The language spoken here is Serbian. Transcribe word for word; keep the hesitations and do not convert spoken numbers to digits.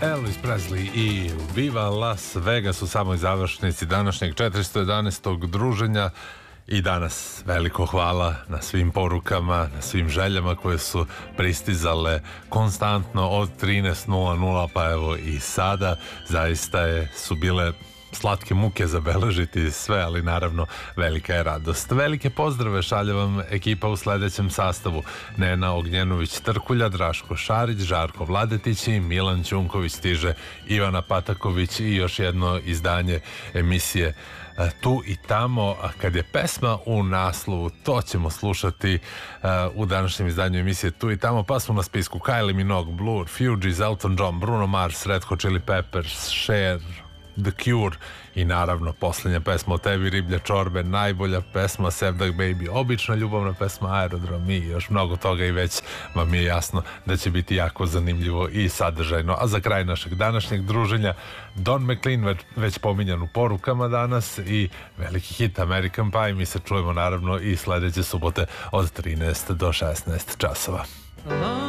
Elvis Presley i Viva Las Vegas u samoj završnici današnjeg četiristo jedanaestog druženja. I danas veliko hvala na svim porukama, na svim željama koje su pristizale konstantno od trinaest nula nula pa evo i sada. Zaista je, su bile slatke muke zabeležiti sve, ali naravno velika je radost. Velike pozdrave šalje vam ekipa u sledećem sastavu: Nena Ognjenović-Trkulja, Draško Šarić, Žarko Vladetić i Milan Ćunković. Stiže Ivana Pataković i još jedno izdanje emisije Tu i tamo. Kad je pesma u naslovu, to ćemo slušati uh, u današnjem izdanju emisije Tu i tamo, pa smo na spisku Kylie Minogue, Blur, Fugees, Elton John, Bruno Mars, Red Hot Chili Peppers, Cher, The Cure i naravno posljednja pesma o tebi, Riblje čorbe, najbolja pesma Sevdak Baby, obična ljubavna pesma Aerodrom i još mnogo toga, i već vam je jasno da će biti jako zanimljivo i sadržajno. A za kraj našeg današnjeg druženja Don McLean, već, već pominjan u porukama danas, i veliki hit American Pie. Mi se čujemo naravno i sledeće subote od trinaest do šesnaest časova.